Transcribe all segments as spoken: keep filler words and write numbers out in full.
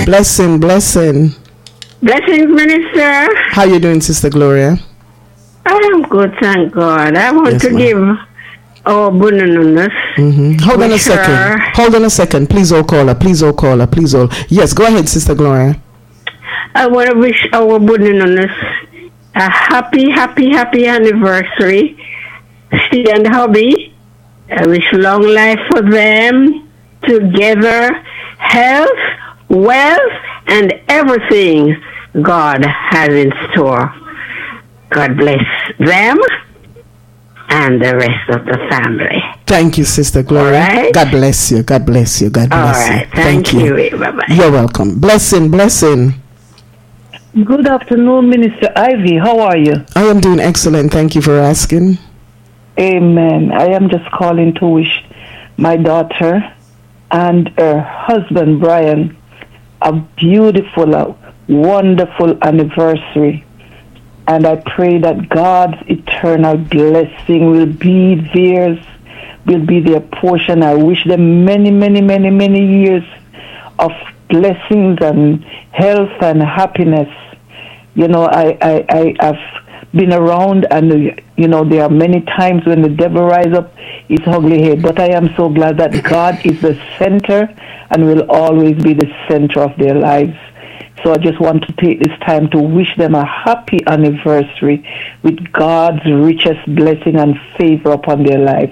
Blessing, blessing. Blessings, Minister. How you doing, Sister Gloria? I am good, thank God. I want Yes, to ma'am. give our Bunanunas. Mm-hmm. Hold on a Wish second. her- Hold on a second. Please, all caller. Please, all caller. Please, all. Yes, go ahead, Sister Gloria. I want to wish our Bunanunas a happy, happy, happy anniversary. She and hubby. I wish long life for them, together, health, wealth, and everything God has in store. God bless them and the rest of the family. Thank you, Sister Gloria. All right. God bless you. God bless you. God All bless right. you. Thank, you. Bye-bye. You're welcome. Blessing, blessing. Good afternoon, Minister Ivy. How are you? I am doing excellent. Thank you for asking. Amen. I am just calling to wish my daughter and her husband, Brian, a beautiful, a wonderful anniversary. And I pray that God's eternal blessing will be theirs, will be their portion. I wish them many, many, many, many years of blessings and health and happiness. You know, I, I, I have been around, and, you know, there are many times when the devil rise up his ugly head. But I am so glad that God is the center and will always be the center of their lives. So I just want to take this time to wish them a happy anniversary with God's richest blessing and favor upon their lives.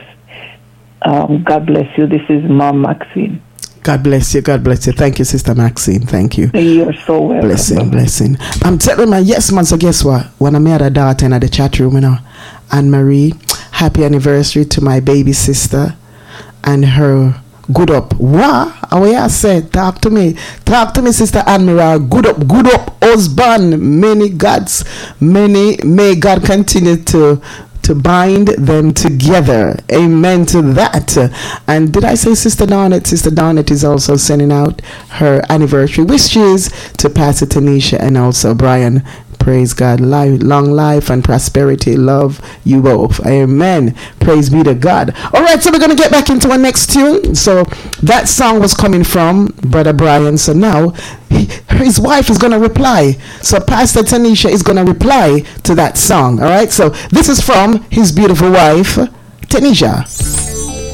Um, God bless you. This is Mom Maxine. God bless you. God bless you. Thank you, Sister Maxine. Thank you. You're so welcome. Blessing, blessing. I'm telling my yes, man. So guess what? When I met a daughter in the chat room, you know, Anne Marie, happy anniversary to my baby sister and her good up. What? How you said? Talk to me. Talk to me, Sister Anne Marie. Good up, good up, husband. Many gods, many. May God continue to. to bind them together. Amen to that. And did I say Sister Donnet? Sister Donnet is also sending out her anniversary wishes to Pastor Tanisha and also Brian. Praise God. Life, long life and prosperity. Love you both. Amen. Praise be to God. All right, so we're going to get back into our next tune. So that song was coming from Brother Brian. So now he, his wife is going to reply. So Pastor Tanisha is going to reply to that song. All right, so this is from his beautiful wife, Tanisha.